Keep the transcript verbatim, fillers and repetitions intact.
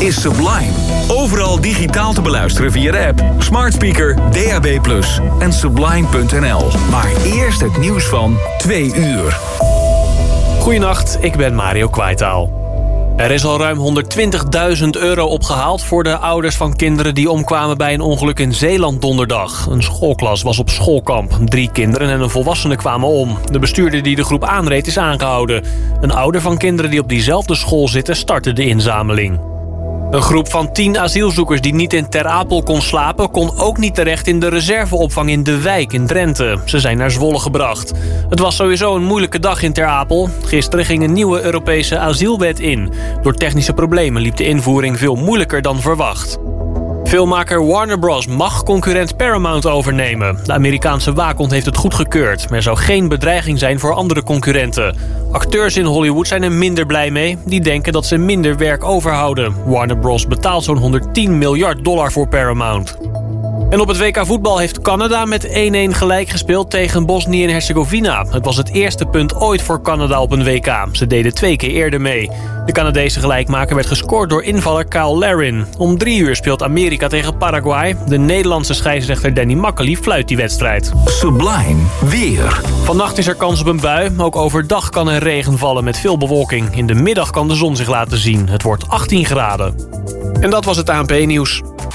is Sublime. Overal digitaal te beluisteren via de app, smart speaker, D A B plus en sublime punt n l. Maar eerst het nieuws van twee uur. Goedenacht, ik ben Mario Kwaitaal. Er is al ruim honderdtwintigduizend euro opgehaald voor de ouders van kinderen die omkwamen bij een ongeluk in Zeeland donderdag. Een schoolklas was op schoolkamp. Drie kinderen en een volwassene kwamen om. De bestuurder die de groep aanreed is aangehouden. Een ouder van kinderen die op diezelfde school zitten startte de inzameling. Een groep van tien asielzoekers die niet in Ter Apel kon slapen, kon ook niet terecht in de reserveopvang in De Wijk in Drenthe. Ze zijn naar Zwolle gebracht. Het was sowieso een moeilijke dag in Ter Apel. Gisteren ging een nieuwe Europese asielwet in. Door technische problemen liep de invoering veel moeilijker dan verwacht. Filmmaker Warner Bros. Mag concurrent Paramount overnemen. De Amerikaanse waakhond heeft het goedgekeurd. Er zou geen bedreiging zijn voor andere concurrenten. Acteurs in Hollywood zijn er minder blij mee. Die denken dat ze minder werk overhouden. Warner Bros. Betaalt zo'n honderdtien miljard dollar voor Paramount. En op het W K voetbal heeft Canada met één-één gelijk gespeeld tegen Bosnië en Herzegovina. Het was het eerste punt ooit voor Canada op een W K. Ze deden twee keer eerder mee. De Canadese gelijkmaker werd gescoord door invaller Kyle Larin. Om drie uur speelt Amerika tegen Paraguay. De Nederlandse scheidsrechter Danny Makkely fluit die wedstrijd. Sublime weer. Vannacht is er kans op een bui. Ook overdag kan er regen vallen met veel bewolking. In de middag kan de zon zich laten zien. Het wordt achttien graden. En dat was het A N P-nieuws.